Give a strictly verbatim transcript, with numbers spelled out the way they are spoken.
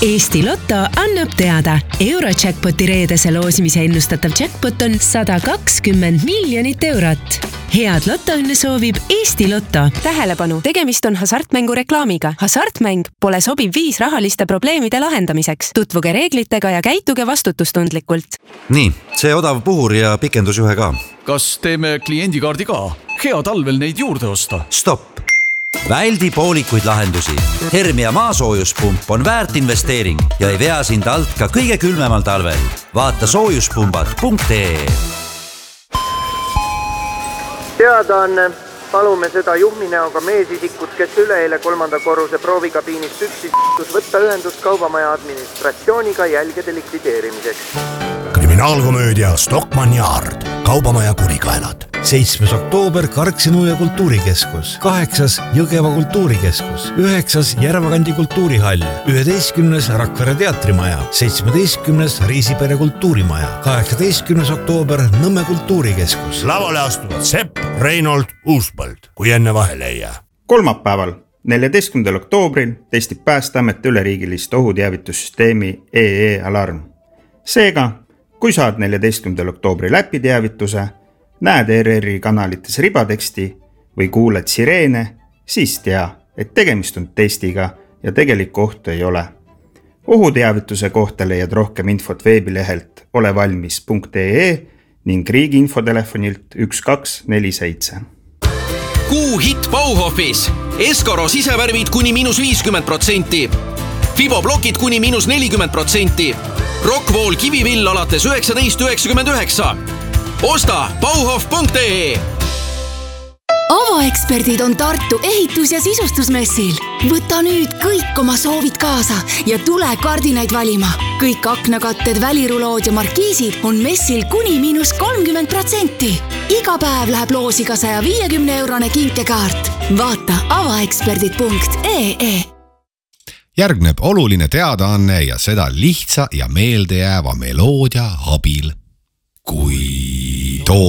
Eesti Lotto annab teada. Eurojackpoti reedese loosimise ennustatav jackpot on sada kakskümmend miljonit eurot. Head lotoõnne soovib Eesti Lotto. Tähelepanu, tegemist on hasartmängu reklaamiga. Hasartmäng pole sobiv viis rahaliste probleemide lahendamiseks. Tutvuge reeglitega ja käituge vastutustundlikult. Nii, see odav puhur ja pikendusjuhe ka. Kas teeme kliendikaardi ka? Hea talvel neid juurde osta. Stopp! Väldi poolikuid lahendusi. Hermia maasoojuspump on väärt investeering ja ei vea sind alt ka kõige külmemal talvel. Vaata soojuspumbad punkt ee. Teadaanne, palume seda juhminäoga meesisikut, kes üleeile kolmanda korruse proovikabiinist üksis võtta ühendust kaubamaja administratsiooniga jälgede likvideerimiseks. Kriminaalkomöödia Stockmann Yard, kaubamaja kurikaelad. seitsmes oktoober Karksinu ja kultuurikeskus, kaheksas Jõgeva kultuurikeskus, üheksas Järvakandi kultuurihall, üheteistkümnes Rakvere teatrimaja, seitsmeteistkümnes Riisipere kultuurimaja, kaheksateistkümnes oktoober Nõmme kultuurikeskus. Lavale astuvad Sepp, Reinhold, Uuspõld, kui enne vahele ei jää. Kolmapäeval, neljateistkümnendal oktoobril testib Päästeamet üleriigilist ohuteavitussüsteemi E E Alarm. Seega, kui saad neljateistkümnendal oktoobri läpi teavituse, näed R R I kanalites ribateksti või kuuled sireene, siis tea, et tegemist on testiga ja tegelikku ohtu ei ole. Ohuteavituse kohta leiad rohkem infot veebilehelt olevalmis punkt ee ning riigi infotelefonilt üks kaks neli seitse. Kuu hit Bauhofis. Eskoro sisevärvid kuni miinus viiskümmend protsenti. Fiboblokid kuni miinus nelikümmend protsenti. Rockwool kivivill alates üheksateist üheksakümmend üheksa. Osta bauhof punkt ee. Avaeksperdid on Tartu ehitus- ja sisustusmessil. Võta nüüd kõik oma soovid kaasa ja tule kardinaid valima. Kõik aknakatted, välirulood ja markiisid on messil kuni miinus kolmkümmend protsenti. Iga päev läheb loosiga saja viiekümne eurone kinkekaart. Vaata avaeksperdid punkt ee. Järgneb oluline teadaanne ja seda lihtsa ja meeldejääva meloodia abil. Kui